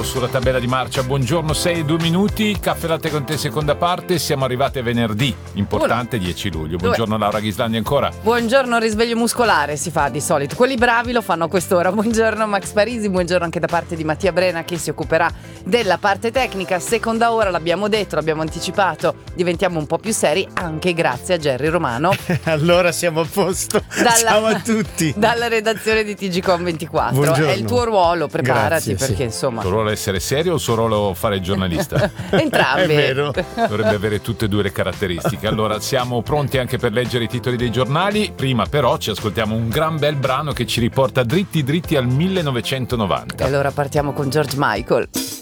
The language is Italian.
Ecco sulla tabella di marcia. Buongiorno, 6:02, Caffè Latte con te, seconda parte. Siamo arrivati a venerdì, importante, 10 luglio. Buongiorno Laura Ghislandi ancora. Buongiorno, risveglio muscolare si fa di solito. Quelli bravi lo fanno a quest'ora. Buongiorno Max Parisi, buongiorno anche da parte di Mattia Brena che si occuperà della parte tecnica. Seconda ora, l'abbiamo detto, l'abbiamo anticipato, diventiamo un po' più seri anche grazie a Gerry Romano. Allora siamo a posto. Ciao a tutti. Dalla redazione di TGCOM24. Buongiorno. È il tuo ruolo, preparati. Grazie, perché sì. insomma. Il suo ruolo è essere serio o il suo ruolo fare il giornalista? Entrambi. È vero. Dovrebbe avere tutte e due le caratteristiche. Allora siamo pronti anche per leggere i titoli dei giornali. Prima però ci ascoltiamo un gran bel brano che ci riporta dritti dritti al 1990. E allora partiamo con George Michael.